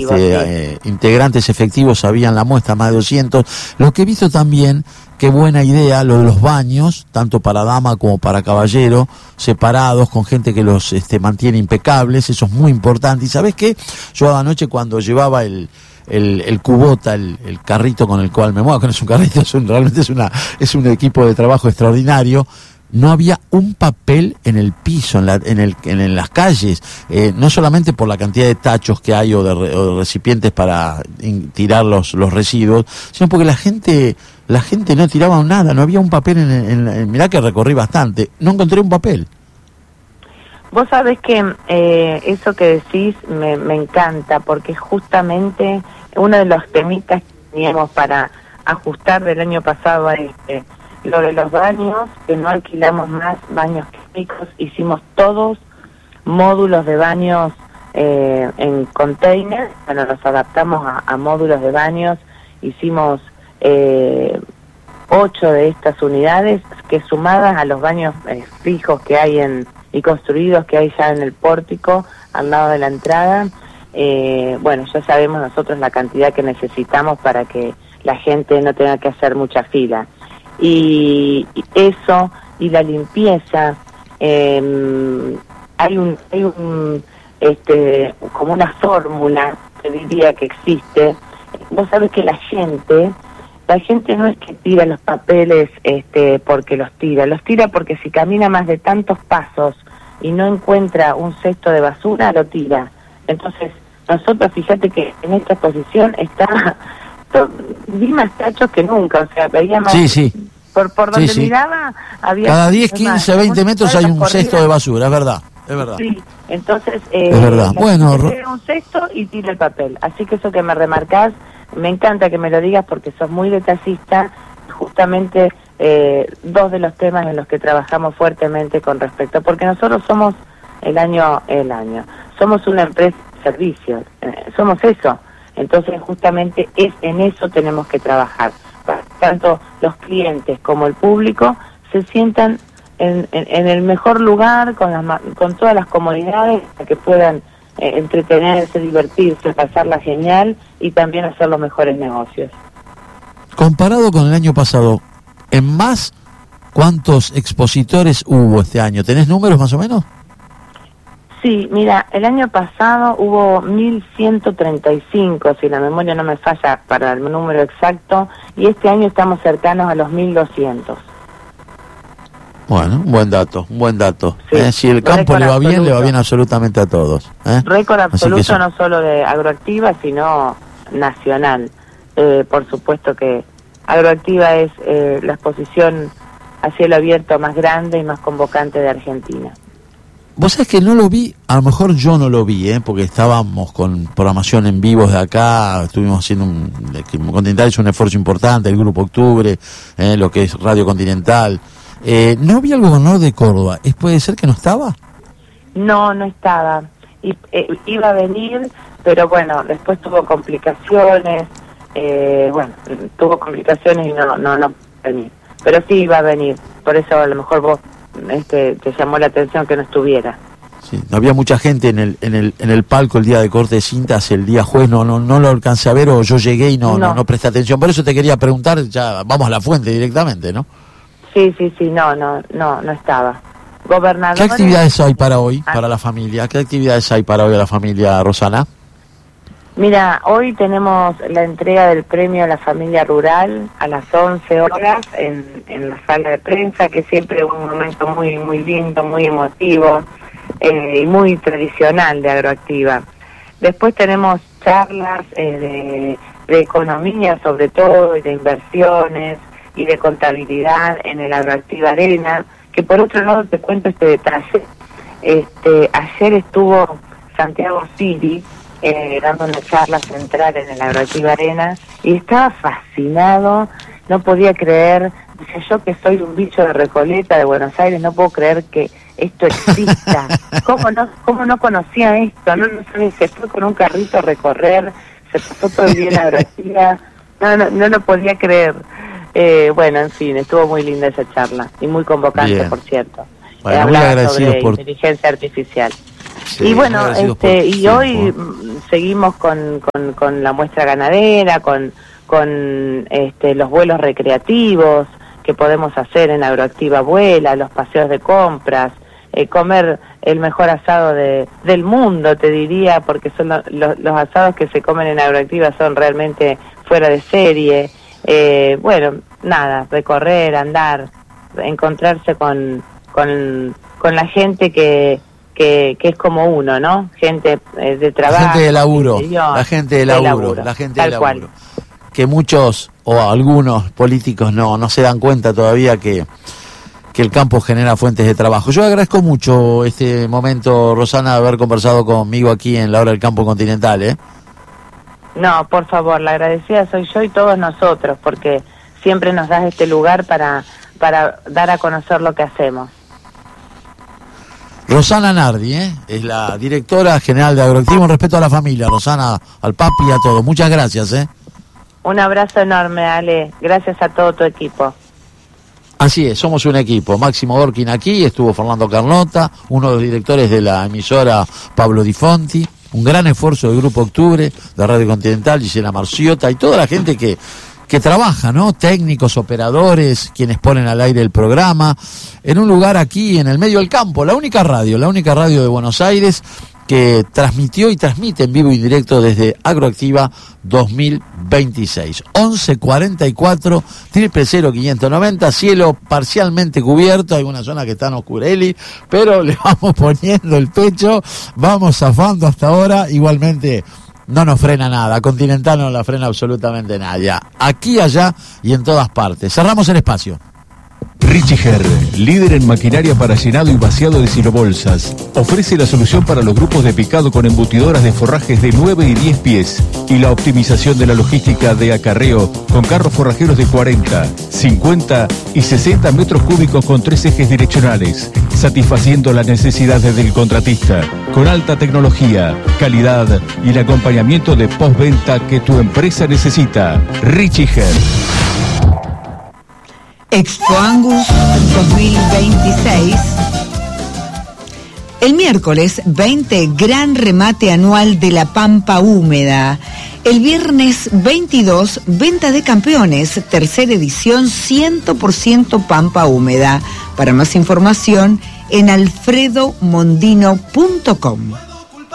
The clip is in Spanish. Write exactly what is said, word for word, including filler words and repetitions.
este, sí. eh, integrantes efectivos habían la muestra, más de doscientos. Lo que he visto también, qué buena idea, lo de los baños, tanto para dama como para caballero, separados, con gente que los este, mantiene impecables, eso es muy importante. ¿Y sabés qué? Yo anoche cuando llevaba el... El, el cubota, el, el carrito con el cual me muevo, que no es un carrito, es un, realmente es una es un equipo de trabajo extraordinario. No había un papel en el piso, en, la, en, el, en, en las calles, eh, no solamente por la cantidad de tachos que hay o de, o de recipientes para in, tirar los, los residuos, sino porque la gente la gente no tiraba nada, no había un papel en, en, en mirá que recorrí bastante, no encontré un papel. Vos sabés que eh, eso que decís me, me encanta, porque justamente uno de los temitas que teníamos para ajustar del año pasado a este, lo de los baños, que no alquilamos más baños químicos, hicimos todos módulos de baños eh, en container, bueno, los adaptamos a, a módulos de baños, hicimos eh, ocho de estas unidades, que sumadas a los baños eh, fijos que hay en y construidos que hay ya en el pórtico al lado de la entrada, eh, bueno, ya sabemos nosotros la cantidad que necesitamos para que la gente no tenga que hacer mucha fila. Y, y eso, y la limpieza, eh, hay un, hay un, este, como una fórmula, que diría que existe. Vos sabés que la gente... La gente no es que tira los papeles este, porque los tira, los tira porque si camina más de tantos pasos y no encuentra un cesto de basura, lo tira. Entonces, nosotros, fíjate que en esta exposición está, to, vi más tachos que nunca, o sea, veía más... Sí, sí. Por, por donde sí, sí. miraba, había... Cada diez, quince, veinte metros hay un cesto de basura, es verdad. Es verdad. Sí, entonces... Eh, es verdad. Bueno, tira un cesto y tira el papel. Así que eso que me remarcás, me encanta que me lo digas porque sos muy detallista, justamente eh, dos de los temas en los que trabajamos fuertemente con respecto, porque nosotros somos el año, el año, somos una empresa de servicios, eh, somos eso, entonces justamente es en eso tenemos que trabajar, para que tanto los clientes como el público se sientan en, en, en el mejor lugar, con, las, con todas las comodidades para que puedan Eh, entretenerse, divertirse, pasarla genial y también hacer los mejores negocios. Comparado con el año pasado, ¿en más cuántos expositores hubo este año? ¿Tenés números más o menos? Sí, mira, el año pasado hubo mil ciento treinta y cinco, si la memoria no me falla para el número exacto, y este año estamos cercanos a los mil doscientos. Bueno, un buen dato, un buen dato. Sí, ¿eh? Si el campo le va absoluto. bien, le va bien absolutamente a todos. ¿eh? Récord absoluto eso... no solo de Agroactiva, sino nacional. Eh, por supuesto que Agroactiva es eh, la exposición a cielo abierto más grande y más convocante de Argentina. Vos sabés que no lo vi, a lo mejor yo no lo vi, ¿eh? porque estábamos con programación en vivos de acá, estuvimos haciendo un... Continental es un esfuerzo importante, el Grupo Octubre, ¿eh? lo que es Radio Continental... Eh, ¿No vi al gobernador de Córdoba? ¿Es, ¿Puede ser que no estaba? No, no estaba. Y, eh, iba a venir, pero bueno, después tuvo complicaciones. Eh, bueno, tuvo complicaciones y no, no, no venir. Pero sí iba a venir. Por eso a lo mejor vos este, te llamó la atención que no estuviera. Sí, no había mucha gente en el, en el, en el palco el día de corte de cintas, el día jueves, no, no, no lo alcancé a ver o yo llegué y no, no. no, no presté atención. Por eso te quería preguntar, ya vamos a la fuente directamente, ¿no? Sí, sí, sí, no, no, no, no estaba. Gobernador. ¿Qué actividades hay para hoy, para la familia? ¿Qué actividades hay para hoy a la familia, Rosana? Mira, hoy tenemos la entrega del premio a la familia rural a las once horas en, en la sala de prensa, que siempre es un momento muy, muy lindo, muy emotivo eh, y muy tradicional de Agroactiva. Después tenemos charlas eh, de, de economía, sobre todo, y de inversiones y de contabilidad en el Agroactiva Arena, que por otro lado te cuento este detalle. Este, ayer estuvo Santiago Siri eh, dando una charla central en el Agroactiva Arena y estaba fascinado, no podía creer, dice, yo que soy un bicho de Recoleta, de Buenos Aires, no puedo creer que esto exista. ¿Cómo no, cómo no conocía esto? No, no sabía, se fue con un carrito a recorrer, se pasó todo el día en la Agroactiva, no, no, no lo podía creer. Eh, bueno, en fin, estuvo muy linda esa charla y muy convocante, bien. Por cierto. Bueno, eh, muy agradecidos sobre por inteligencia artificial. Sí, y bueno, este, y hoy seguimos con, con, con la muestra ganadera, con, con este, los vuelos recreativos que podemos hacer en Agroactiva Vuela, los paseos de compras, eh, comer el mejor asado de, del mundo, te diría, porque son lo, lo, los asados que se comen en Agroactiva son realmente fuera de serie. Eh, bueno, nada, recorrer, andar, encontrarse con, con, con la gente que, que, que es como uno, ¿no? Gente eh, de trabajo. La gente de laburo, la gente de laburo, de laburo la gente de laburo. Cual. Que muchos o algunos políticos no, no se dan cuenta todavía que, que el campo genera fuentes de trabajo. Yo agradezco mucho este momento, Rosana, de haber conversado conmigo aquí en La Hora del Campo Continental, ¿eh? No, por favor, la agradecida soy yo y todos nosotros, porque siempre nos das este lugar para, para dar a conocer lo que hacemos. Rosana Nardi, ¿eh? Es la directora general de Agroactivo. En respeto a la familia, Rosana, al papi y a todos. Muchas gracias, ¿eh? Un abrazo enorme, Ale. Gracias a todo tu equipo. Así es, somos un equipo. Máximo Gorkin aquí, estuvo Fernando Carnota, uno de los directores de la emisora, Pablo Di Fonti, un gran esfuerzo del Grupo Octubre, de Radio Continental, Gisela Marciota y toda la gente que, que trabaja, ¿no? Técnicos, operadores, quienes ponen al aire el programa, en un lugar aquí en el medio del campo, la única radio, la única radio de Buenos Aires que transmitió y transmite en vivo y directo desde Agroactiva dos mil veintiséis. once cuarenta y cuatro, triple cero quinientos noventa, cielo parcialmente cubierto, hay una zona que está en oscureli, pero le vamos poniendo el pecho, vamos zafando hasta ahora, igualmente no nos frena nada, Continental no la frena absolutamente nada, aquí, allá y en todas partes. Cerramos el espacio. Richiger, líder en maquinaria para llenado y vaciado de silobolsas, ofrece la solución para los grupos de picado con embutidoras de forrajes de nueve y diez pies y la optimización de la logística de acarreo con carros forrajeros de cuarenta, cincuenta y sesenta metros cúbicos con tres ejes direccionales, satisfaciendo las necesidades del contratista, con alta tecnología, calidad y el acompañamiento de postventa que tu empresa necesita. Richiger. Expo Angus dos mil veintiséis. El miércoles veinte, gran remate anual de la Pampa Húmeda. El viernes veintidós, venta de campeones, tercera edición, cien por ciento Pampa Húmeda. Para más información en alfredo mondino punto com.